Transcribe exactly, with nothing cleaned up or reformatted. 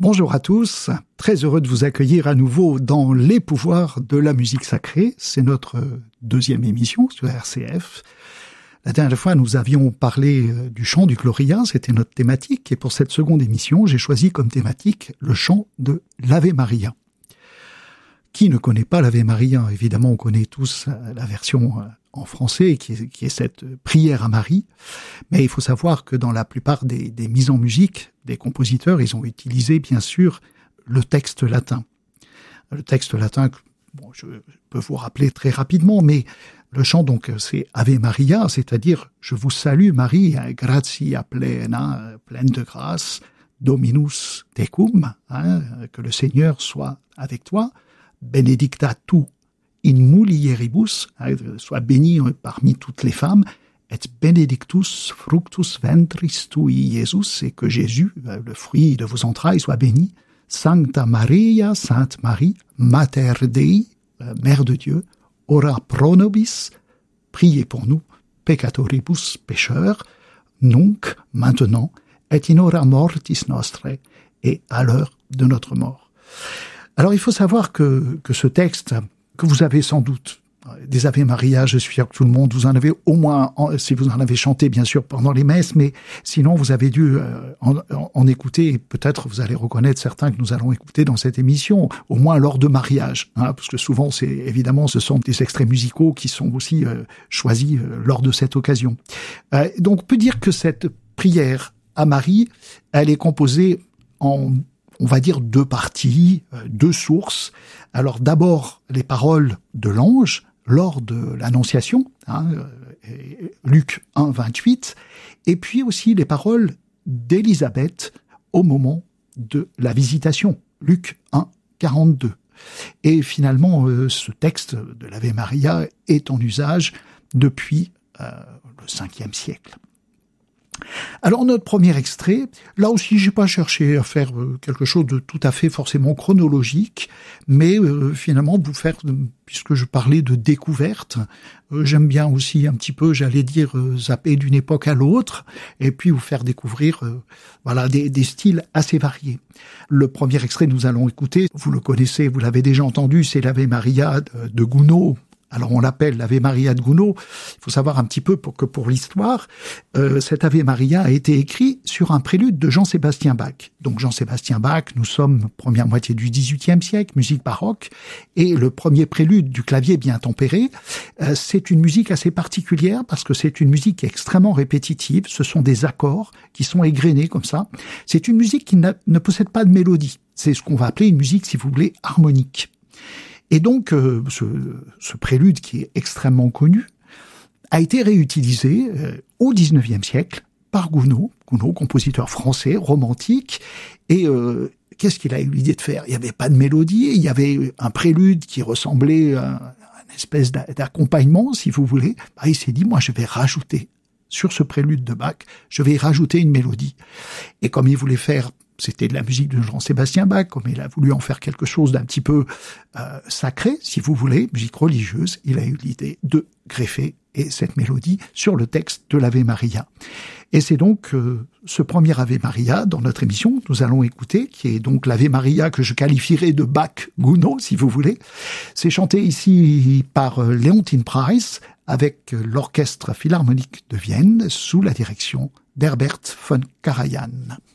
Bonjour à tous, très heureux de vous accueillir à nouveau dans Les pouvoirs de la musique sacrée. C'est notre deuxième émission sur R C F. La dernière fois, nous avions parlé du chant du Gloria, c'était notre thématique. Et pour cette seconde émission, j'ai choisi comme thématique le chant de l'Ave Maria. Qui ne connaît pas l'Ave Maria? Évidemment, on connaît tous la version en français, qui est, qui est cette prière à Marie. Mais il faut savoir que dans la plupart des, des mises en musique des compositeurs, ils ont utilisé, bien sûr, le texte latin. Le texte latin, bon, je peux vous rappeler très rapidement, mais le chant, donc, c'est Ave Maria, c'est-à-dire « Je vous salue Marie, gratia plena, pleine de grâce, Dominus tecum, hein, que le Seigneur soit avec toi, benedicta tu in mulieribus, hein, soit béni parmi toutes les femmes, et benedictus fructus ventris tui, Jésus, et que Jésus, le fruit de vos entrailles, soit béni. Sancta Maria, Sainte Marie, Mater Dei, Mère de Dieu, ora pro nobis, priez pour nous, peccatoribus, pécheurs, nunc, maintenant, et in hora mortis nostrae, et à l'heure de notre mort. Alors il faut savoir que, que ce texte, que vous avez sans doute des Ave Maria, je suis sûr que tout le monde, vous en avez au moins, si vous en avez chanté bien sûr pendant les messes, mais sinon vous avez dû euh, en, en écouter, et peut-être vous allez reconnaître certains que nous allons écouter dans cette émission, au moins lors de mariage, hein, parce que souvent c'est évidemment ce sont des extraits musicaux qui sont aussi euh, choisis euh, lors de cette occasion. Euh, donc on peut dire que cette prière à Marie, elle est composée en, on va dire, deux parties, euh, deux sources. Alors d'abord les paroles de l'ange lors de l'Annonciation, hein, Luc un, vingt-huit, et puis aussi les paroles d'Élisabeth au moment de la visitation, Luc un, quarante-deux. Et finalement, euh, ce texte de l'Ave Maria est en usage depuis euh, le cinquième siècle. Alors notre premier extrait, là aussi j'ai pas cherché à faire quelque chose de tout à fait forcément chronologique, mais euh, finalement vous faire, puisque je parlais de découverte, euh, j'aime bien aussi un petit peu, j'allais dire, euh, zapper d'une époque à l'autre, et puis vous faire découvrir euh, voilà des, des styles assez variés. Le premier extrait que nous allons écouter, vous le connaissez, vous l'avez déjà entendu, c'est l'Ave Maria de, de Gounod. Alors on l'appelle l'Ave Maria de Gounod. Il faut savoir un petit peu pour que pour l'histoire, euh, cet Ave Maria a été écrit sur un prélude de Jean-Sébastien Bach. Donc Jean-Sébastien Bach, nous sommes première moitié du dix-huitième siècle, musique baroque, et le premier prélude du clavier bien tempéré, euh, c'est une musique assez particulière parce que c'est une musique extrêmement répétitive. Ce sont des accords qui sont égrenés comme ça. C'est une musique qui ne possède pas de mélodie. C'est ce qu'on va appeler une musique, si vous voulez, harmonique. Et donc, euh, ce, ce prélude qui est extrêmement connu a été réutilisé euh, au dix-neuvième siècle par Gounod, Gounod, compositeur français, romantique. Et euh, qu'est-ce qu'il a eu l'idée de faire? Il n'y avait pas de mélodie, il y avait un prélude qui ressemblait à une espèce d'accompagnement, si vous voulez. Bah, il s'est dit, moi, je vais rajouter sur ce prélude de Bach, je vais y rajouter une mélodie. Et comme il voulait faire, c'était de la musique de Jean-Sébastien Bach, comme il a voulu en faire quelque chose d'un petit peu euh, sacré, si vous voulez, musique religieuse, il a eu l'idée de greffer et cette mélodie sur le texte de l'Ave Maria. Et c'est donc euh, ce premier Ave Maria dans notre émission que nous allons écouter, qui est donc l'Ave Maria que je qualifierais de Bach-Gounod, si vous voulez. C'est chanté ici par euh, Leontyne Price avec l'Orchestre Philharmonique de Vienne sous la direction d'Herbert von Karajan.